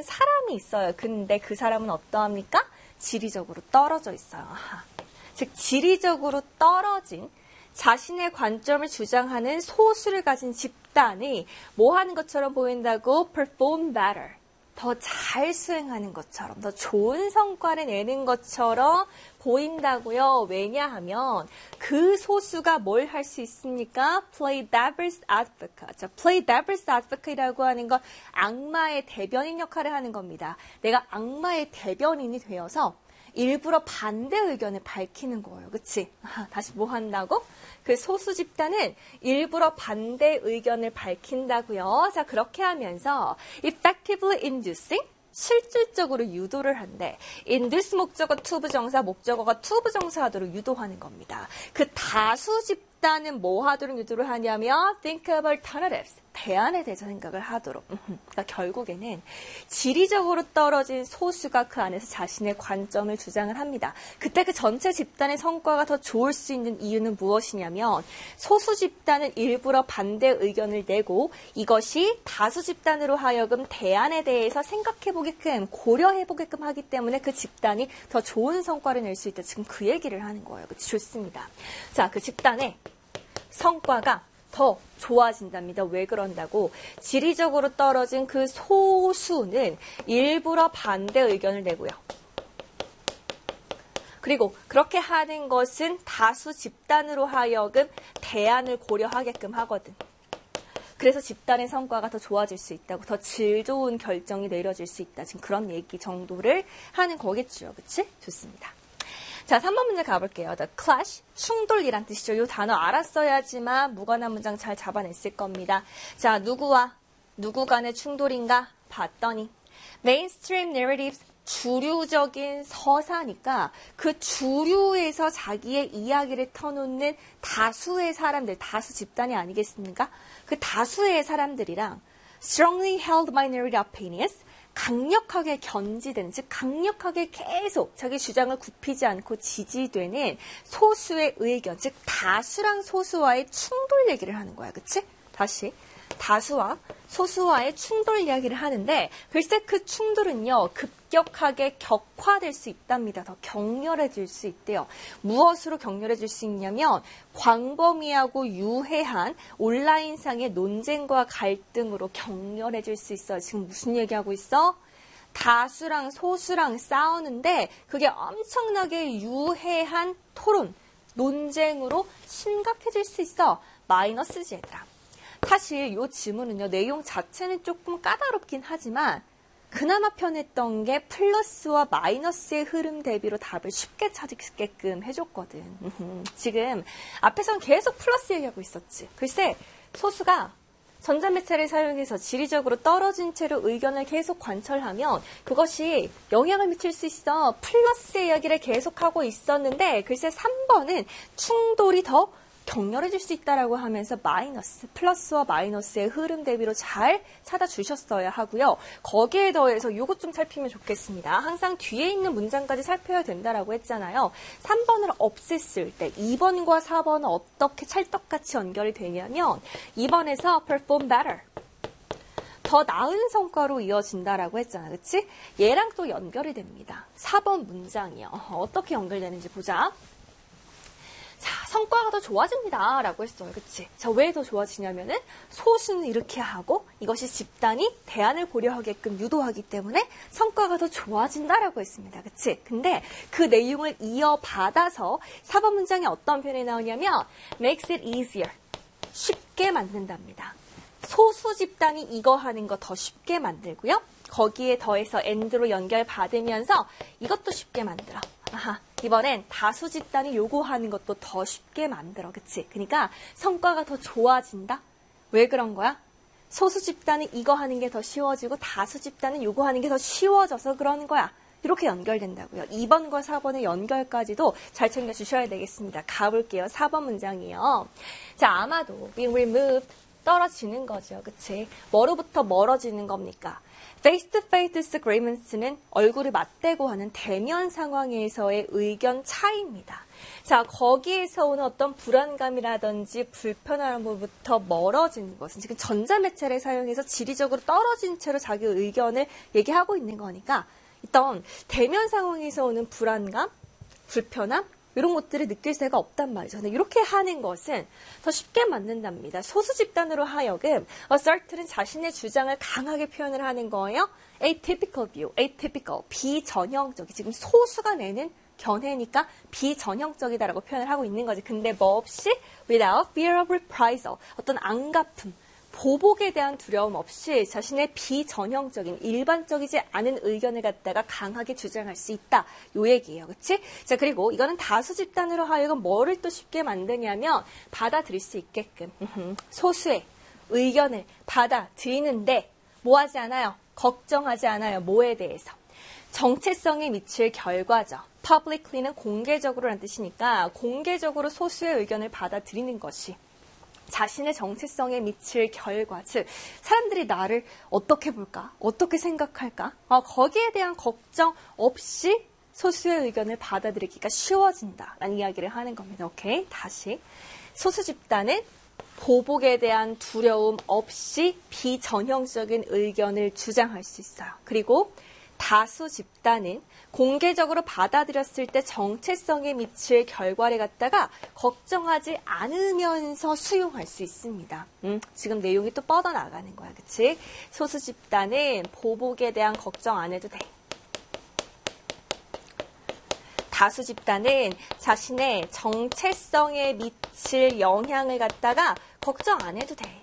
사람이 있어요. 근데 그 사람은 어떠합니까? 지리적으로 떨어져 있어요. 즉 지리적으로 떨어진 자신의 관점을 주장하는 소수를 가진 집단이 뭐 하는 것처럼 보인다고? perform better. 더 잘 수행하는 것처럼, 더 좋은 성과를 내는 것처럼 보인다고요. 왜냐하면 그 소수가 뭘 할 수 있습니까? play devil's advocate. 자, play devil's advocate이라고 하는 건 악마의 대변인 역할을 하는 겁니다. 내가 악마의 대변인이 되어서 일부러 반대 의견을 밝히는 거예요. 그치? 다시 뭐 한다고? 그 소수 집단은 일부러 반대 의견을 밝힌다고요. 자, 그렇게 하면서 effectively inducing 실질적으로 유도를 한대. induce 목적어 to 부정사, 목적어가 to 부정사하도록 유도하는 겁니다. 그 다수 집단은 뭐 하도록 유도를 하냐면 think of alternatives. 대안에 대해서 생각을 하도록. 그러니까 결국에는 지리적으로 떨어진 소수가 그 안에서 자신의 관점을 주장을 합니다. 그때 그 전체 집단의 성과가 더 좋을 수 있는 이유는 무엇이냐면 소수 집단은 일부러 반대 의견을 내고 이것이 다수 집단으로 하여금 대안에 대해서 생각해보게끔 고려해보게끔 하기 때문에 그 집단이 더 좋은 성과를 낼 수 있다. 지금 그 얘기를 하는 거예요. 그치? 좋습니다. 자, 그 집단의 성과가 더 좋아진답니다. 왜 그런다고? 지리적으로 떨어진 그 소수는 일부러 반대 의견을 내고요. 그리고 그렇게 하는 것은 다수 집단으로 하여금 대안을 고려하게끔 하거든. 그래서 집단의 성과가 더 좋아질 수 있다고, 더 질 좋은 결정이 내려질 수 있다. 지금 그런 얘기 정도를 하는 거겠죠. 그치? 좋습니다. 자, 3번 문제 가볼게요. The clash, 충돌이란 뜻이죠. 이 단어 알았어야지만 무관한 문장 잘 잡아냈을 겁니다. 자, 누구와 누구 간의 충돌인가 봤더니 mainstream narratives, 주류적인 서사니까 그 주류에서 자기의 이야기를 터놓는 다수의 사람들, 다수 집단이 아니겠습니까? 그 다수의 사람들이랑 strongly held minority opinions, 강력하게 견지되는, 즉 강력하게 계속 자기 주장을 굽히지 않고 지지되는 소수의 의견, 즉 다수랑 소수와의 충돌 얘기를 하는 거야. 그치? 다시 다수와 소수와의 충돌 이야기를 하는데 글쎄 그 충돌은요 급격하게 격화될 수 있답니다. 더 격렬해질 수 있대요. 무엇으로 격렬해질 수 있냐면 광범위하고 유해한 온라인상의 논쟁과 갈등으로 격렬해질 수 있어요. 지금 무슨 얘기하고 있어? 다수랑 소수랑 싸우는데 그게 엄청나게 유해한 토론, 논쟁으로 심각해질 수 있어. 마이너스지 얘들아. 사실 이 지문은요, 내용 자체는 조금 까다롭긴 하지만 그나마 편했던 게 플러스와 마이너스의 흐름 대비로 답을 쉽게 찾게끔 해줬거든. 지금 앞에선 계속 플러스 얘기하고 있었지. 글쎄, 소수가 전자매체를 사용해서 지리적으로 떨어진 채로 의견을 계속 관철하면 그것이 영향을 미칠 수 있어. 플러스의 이야기를 계속하고 있었는데 글쎄 3번은 충돌이 더 격렬해질 수 있다라고 하면서 마이너스, 플러스와 마이너스의 흐름 대비로 잘 찾아주셨어야 하고요. 거기에 더해서 이것 좀 살피면 좋겠습니다. 항상 뒤에 있는 문장까지 살펴야 된다라고 했잖아요. 3번을 없앴을 때 2번과 4번은 어떻게 찰떡같이 연결이 되냐면 2번에서 perform better. 더 나은 성과로 이어진다라고 했잖아. 그치? 얘랑 또 연결이 됩니다. 4번 문장이요. 어떻게 연결되는지 보자. 자, 성과가 더 좋아집니다. 라고 했어요. 그치? 자, 왜 더 좋아지냐면은 소수는 이렇게 하고 이것이 집단이 대안을 고려하게끔 유도하기 때문에 성과가 더 좋아진다라고 했습니다. 그치? 근데 그 내용을 이어받아서 4번 문장에 어떤 표현이 나오냐면 makes it easier. 쉽게 만든답니다. 소수 집단이 이거 하는 거 더 쉽게 만들고요. 거기에 더해서 and로 연결받으면서 이것도 쉽게 만들어. 아하, 이번엔 다수 집단이 요구하는 것도 더 쉽게 만들어. 그치? 그러니까 성과가 더 좋아진다? 왜 그런 거야? 소수 집단이 이거 하는 게 더 쉬워지고 다수 집단은 요구하는 게 더 쉬워져서 그러는 거야. 이렇게 연결된다고요. 2번과 4번의 연결까지도 잘 챙겨주셔야 되겠습니다. 가볼게요. 4번 문장이요. 자, 아마도 being removed, 떨어지는 거죠. 그치? 뭐로부터 멀어지는 겁니까? face-to-face disagreements는 얼굴을 맞대고 하는 대면 상황에서의 의견 차이입니다. 자, 거기에서 오는 어떤 불안감이라든지 불편함으로부터 멀어지는 것은 지금 전자매체를 사용해서 지리적으로 떨어진 채로 자기 의견을 얘기하고 있는 거니까 일단 대면 상황에서 오는 불안감, 불편함 이런 것들을 느낄 새가 없단 말이죠. 근데 이렇게 하는 것은 더 쉽게 만든답니다. 소수 집단으로 하여금 assert는 자신의 주장을 강하게 표현을 하는 거예요. atypical view, atypical, 비전형적이 지금 소수가 내는 견해니까 비전형적이다라고 표현을 하고 있는 거지. 근데 뭐 없이 without fear of reprisal, 어떤 안갚음, 보복에 대한 두려움 없이 자신의 비전형적인 일반적이지 않은 의견을 갖다가 강하게 주장할 수 있다. 요 얘기예요. 그치? 자, 그리고 이거는 다수 집단으로 하여금 뭐를 또 쉽게 만드냐면 받아들일 수 있게끔 소수의 의견을 받아들이는데 뭐 하지 않아요? 걱정하지 않아요. 뭐에 대해서? 정체성에 미칠 결과죠. publicly는 공개적으로라는 뜻이니까 공개적으로 소수의 의견을 받아들이는 것이 자신의 정체성에 미칠 결과, 즉 사람들이 나를 어떻게 볼까? 어떻게 생각할까? 거기에 대한 걱정 없이 소수의 의견을 받아들이기가 쉬워진다라는 이야기를 하는 겁니다. 오케이? 다시. 소수 집단은 보복에 대한 두려움 없이 비전형적인 의견을 주장할 수 있어요. 그리고 다수 집단은 공개적으로 받아들였을 때 정체성에 미칠 결과를 갖다가 걱정하지 않으면서 수용할 수 있습니다. 지금 내용이 또 뻗어나가는 거야. 그치? 소수 집단은 보복에 대한 걱정 안 해도 돼. 다수 집단은 자신의 정체성에 미칠 영향을 갖다가 걱정 안 해도 돼.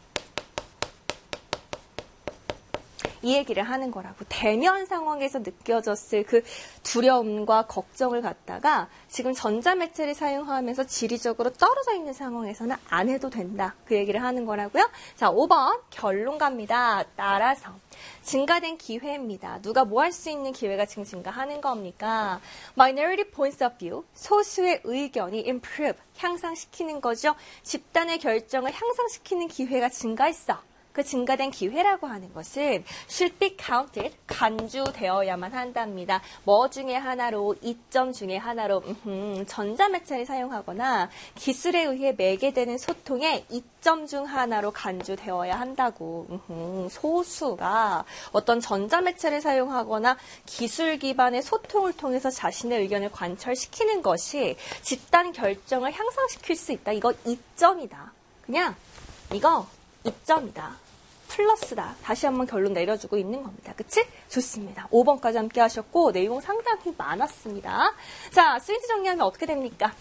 이 얘기를 하는 거라고. 대면 상황에서 느껴졌을 그 두려움과 걱정을 갖다가 지금 전자매체를 사용하면서 지리적으로 떨어져 있는 상황에서는 안 해도 된다. 그 얘기를 하는 거라고요. 자, 5번 결론 갑니다. 따라서 증가된 기회입니다. 누가 뭐 할 수 있는 기회가 지금 증가하는 겁니까? Minority points of view, 소수의 의견이 improve, 향상시키는 거죠. 집단의 결정을 향상시키는 기회가 증가했어. 그 증가된 기회라고 하는 것은 should be counted, 간주되어야만 한답니다. 뭐 중에 하나로, 이점 중에 하나로 전자매체를 사용하거나 기술에 의해 매개되는 소통의 이점 중 하나로 간주되어야 한다고. 소수가 어떤 전자매체를 사용하거나 기술 기반의 소통을 통해서 자신의 의견을 관철시키는 것이 집단 결정을 향상시킬 수 있다. 이거 이점이다. 그냥 이거 이점이다. 플러스다. 다시 한번 결론 내려주고 있는 겁니다. 그치? 좋습니다. 5번까지 함께 하셨고 내용 상당히 많았습니다. 자, 스위치 정리하면 어떻게 됩니까?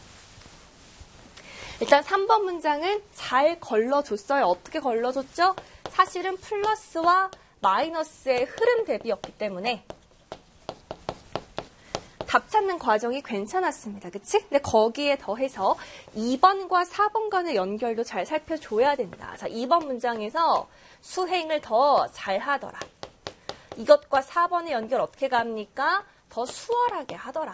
일단 3번 문장은 잘 걸러줬어요. 어떻게 걸러줬죠? 사실은 플러스와 마이너스의 흐름 대비였기 때문에 답 찾는 과정이 괜찮았습니다. 그치? 근데 거기에 더해서 2번과 4번 간의 연결도 잘 살펴줘야 된다. 자, 2번 문장에서 수행을 더 잘하더라. 이것과 4번의 연결 어떻게 갑니까? 더 수월하게 하더라.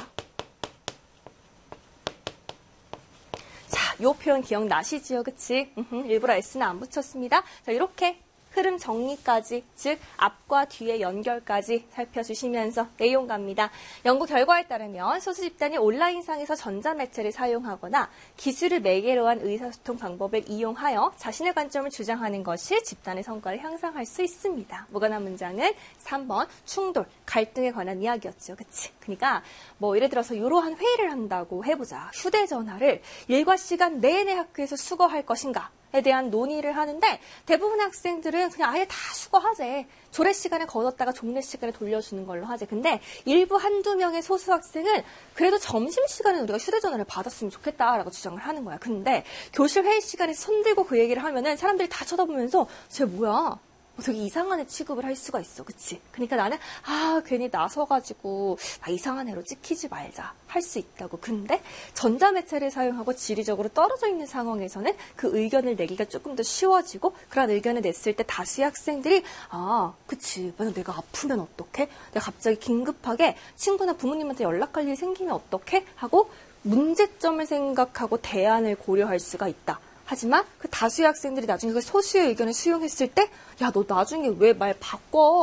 자, 요 표현 기억나시지요? 그치? 일부러 S는 안 붙였습니다. 자, 이렇게 흐름 정리까지, 즉 앞과 뒤의 연결까지 살펴주시면서 내용 갑니다. 연구 결과에 따르면 소수 집단이 온라인상에서 전자매체를 사용하거나 기술을 매개로 한 의사소통 방법을 이용하여 자신의 관점을 주장하는 것이 집단의 성과를 향상할 수 있습니다. 무관한 문장은 3번 충돌, 갈등에 관한 이야기였죠. 그치? 그러니까 뭐 예를 들어서 이러한 회의를 한다고 해보자. 휴대전화를 일과 시간 내내 학교에서 수거할 것인가? 에 대한 논의를 하는데 대부분의 학생들은 그냥 아예 다 수거하재. 조례 시간에 걷었다가 종례 시간에 돌려주는 걸로 하재. 근데 일부 한두 명의 소수 학생은 그래도 점심시간에 우리가 휴대전화를 받았으면 좋겠다라고 주장을 하는 거야. 근데 교실 회의 시간에 손들고 그 얘기를 하면은 사람들이 다 쳐다보면서 쟤 뭐야? 되게 이상한 애 취급을 할 수가 있어. 그치? 그러니까 나는 괜히 나서가지고 이상한 애로 찍히지 말자 할 수 있다고. 근데 전자매체를 사용하고 지리적으로 떨어져 있는 상황에서는 그 의견을 내기가 조금 더 쉬워지고 그런 의견을 냈을 때 다수의 학생들이 그치. 만약 내가 아프면 어떡해? 내가 갑자기 긴급하게 친구나 부모님한테 연락할 일이 생기면 어떡해? 하고 문제점을 생각하고 대안을 고려할 수가 있다. 하지만 그 다수의 학생들이 나중에 그 소수의 의견을 수용했을 때 야, 너 나중에 왜 말 바꿔?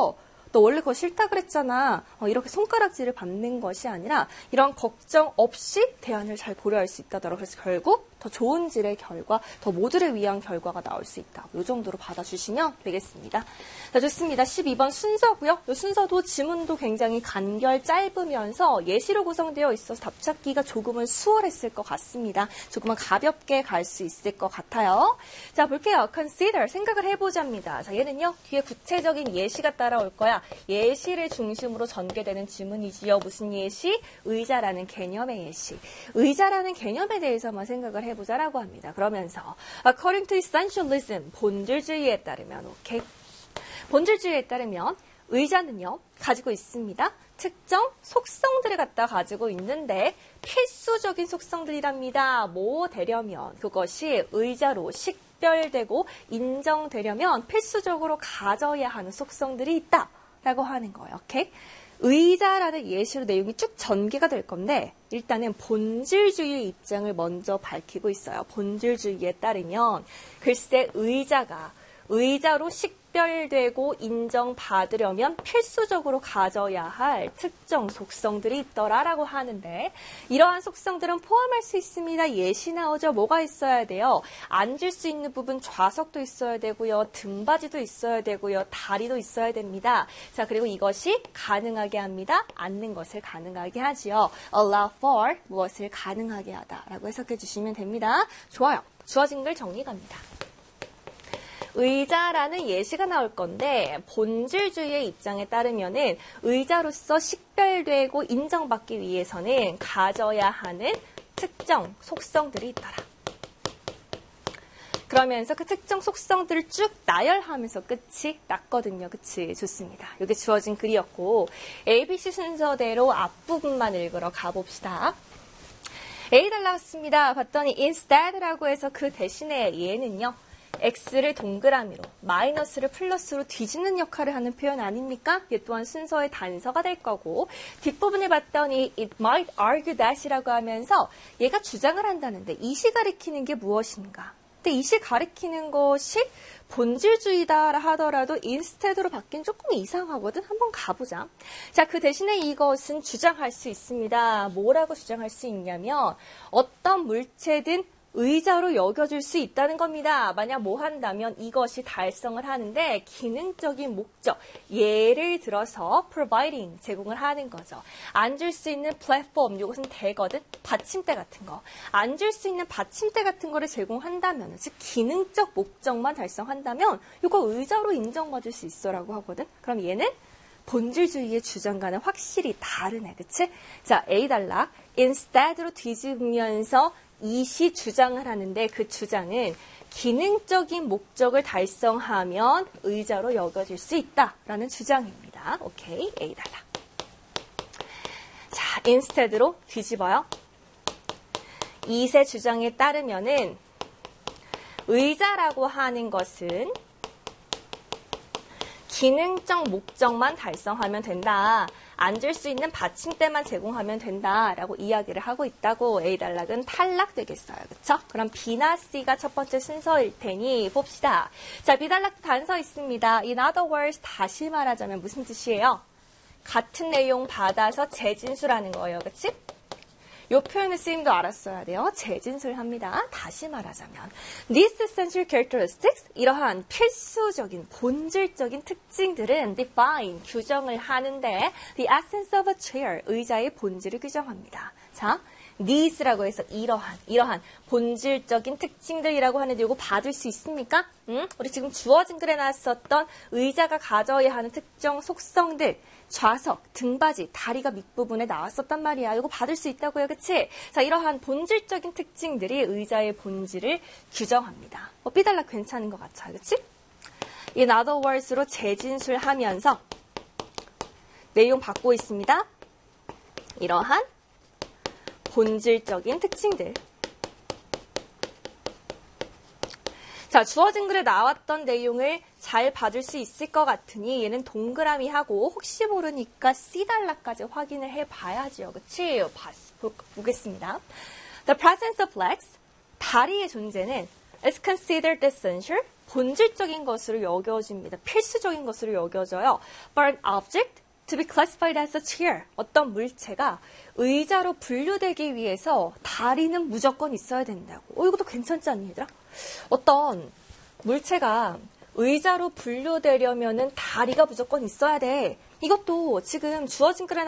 너 원래 그거 싫다 그랬잖아. 이렇게 손가락질을 받는 것이 아니라 이런 걱정 없이 대안을 잘 고려할 수 있다더라. 그래서 결국 더 좋은 질의 결과, 더 모두를 위한 결과가 나올 수 있다. 이 정도로 받아주시면 되겠습니다. 자, 좋습니다. 12번 순서고요. 이 순서도 지문도 굉장히 간결 짧으면서 예시로 구성되어 있어서 답 찾기가 조금은 수월했을 것 같습니다. 조금은 가볍게 갈 수 있을 것 같아요. 자, 볼게요. consider, 생각을 해보자입니다. 자, 얘는요, 뒤에 구체적인 예시가 따라올 거야. 예시를 중심으로 전개되는 지문이지요. 무슨 예시? 의자라는 개념의 예시. 의자라는 개념에 대해서만 생각을 해보자라고 합니다. 그러면서 according to essentialism, 본질주의에 따르면 오케이. 본질주의에 따르면 의자는요, 가지고 있습니다. 특정 속성들을 갖다 가지고 있는데 필수적인 속성들이랍니다. 뭐 되려면 그것이 의자로 식별되고 인정되려면 필수적으로 가져야 하는 속성들이 있다라고 하는 거예요. 오케이? 의자라는 예시로 내용이 쭉 전개가 될 건데 일단은 본질주의 입장을 먼저 밝히고 있어요. 본질주의에 따르면 글쎄 의자가 의자로 식별되고 인정받으려면 필수적으로 가져야 할 특정 속성들이 있더라라고 하는데 이러한 속성들은 포함할 수 있습니다. 예시 나오죠. 뭐가 있어야 돼요? 앉을 수 있는 부분 좌석도 있어야 되고요. 등받이도 있어야 되고요. 다리도 있어야 됩니다. 자, 그리고 이것이 가능하게 합니다. 앉는 것을 가능하게 하지요. allow for 무엇을 가능하게 하다라고 해석해 주시면 됩니다. 좋아요. 주어진 글 정리 갑니다. 의자라는 예시가 나올 건데 본질주의의 입장에 따르면은 의자로서 식별되고 인정받기 위해서는 가져야 하는 특정 속성들이 있더라. 그러면서 그 특정 속성들을 쭉 나열하면서 끝이 났거든요. 그치? 좋습니다. 이게 주어진 글이었고 ABC 순서대로 앞부분만 읽으러 가봅시다. A 달라왔습니다. 봤더니 instead라고 해서 그 대신에 얘는요. X를 동그라미로, 마이너스를 플러스로 뒤집는 역할을 하는 표현 아닙니까? 얘 또한 순서의 단서가 될 거고 뒷부분을 봤더니 it might argue that이라고 하면서 얘가 주장을 한다는데 이시 가리키는 게 무엇인가? 근데 이시 가리키는 것이 본질주의다 하더라도 instead로 바뀐 조금 이상하거든? 한번 가보자. 자, 그 대신에 이것은 주장할 수 있습니다. 뭐라고 주장할 수 있냐면 어떤 물체든 의자로 여겨질 수 있다는 겁니다. 만약 뭐 한다면 이것이 달성을 하는데 기능적인 목적, 예를 들어서 providing, 제공을 하는 거죠. 앉을 수 있는 플랫폼, 이것은 되거든, 받침대 같은 거. 앉을 수 있는 받침대 같은 거를 제공한다면, 즉 기능적 목적만 달성한다면 이거 의자로 인정받을 수 있어라고 하거든. 그럼 얘는 본질주의의 주장과는 확실히 다르네, 그치? 자, A 달라. instead로 뒤집으면서 이시 주장을 하는데 그 주장은 기능적인 목적을 달성하면 의자로 여겨질 수 있다라는 주장입니다. 오케이, A 달라. 자, instead로 뒤집어요. 이세 주장에 따르면은 의자라고 하는 것은 기능적 목적만 달성하면 된다. 앉을 수 있는 받침대만 제공하면 된다라고 이야기를 하고 있다고 A 단락은 탈락되겠어요. 그렇죠? 그럼 B나 C가 첫 번째 순서일 테니 봅시다. 자, B 단락도 단서 있습니다. In other words, 다시 말하자면 무슨 뜻이에요? 같은 내용 받아서 재진술하는 거예요. 그치? 이 표현의 쓰임도 알았어야 돼요. 재진술합니다. 다시 말하자면 These essential characteristics, 이러한 필수적인 본질적인 특징들은 define, 규정을 하는데 the essence of a chair, 의자의 본질을 규정합니다. 자, these라고 해서 이러한 본질적인 특징들이라고 하는데 이거 받을 수 있습니까? 우리 지금 주어진 글에 나왔었던 의자가 가져야 하는 특정 속성들, 좌석, 등받이, 다리가 밑부분에 나왔었단 말이야. 이거 받을 수 있다고요. 그치? 자, 이러한 본질적인 특징들이 의자의 본질을 규정합니다. 삐달라 괜찮은 것 같아요. 그치? In other words로 재진술하면서 내용 받고 있습니다. 이러한 본질적인 특징들. 자, 주어진 글에 나왔던 내용을 잘 받을 수 있을 것 같으니 얘는 동그라미 하고 혹시 모르니까 C달러까지 확인을 해봐야지요. 그치? 보겠습니다. The presence of legs, 다리의 존재는 is considered essential, 본질적인 것으로 여겨집니다. 필수적인 것으로 여겨져요. For an object to be classified as a chair. 어떤 물체가 의자로 분류되기 위해서 다리는 무조건 있어야 된다고. 이것도 괜찮지 않니, 얘들아? 어떤 물체가 의자로 분류되려면은 다리가 무조건 있어야 돼. 이것도 지금 주어진 글에